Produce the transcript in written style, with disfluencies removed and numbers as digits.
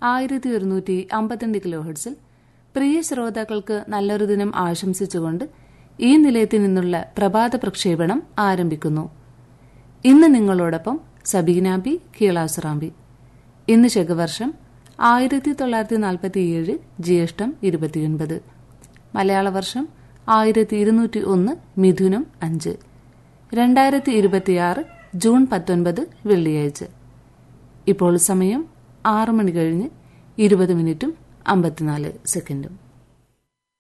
1152 കിലോഹെർട്സിൽ. പ്രിയ ശ്രോതാക്കൾക്ക് നല്ലൊരു ദിനം ആശംസിച്ചുകൊണ്ട് ഈ നിലയത്തിൽ നിന്നുള്ള പ്രഭാത പ്രക്ഷേപണം ആരംഭിക്കുന്നു. ഇന്ന് നിങ്ങളോടൊപ്പം സബീന ബി കീളാസുറാമ്പി. ഇന്ന് ശകവർഷം 1947 ജ്യേഷ്ഠം 29, മലയാള വർഷം 1201 മിഥുനം 5, 2026 ജൂൺ 19 വെള്ളിയാഴ്ച. ഇപ്പോൾ സമയം 6 മണി കഴിഞ്ഞ് 20 മിനിറ്റും 54 സെക്കൻഡും.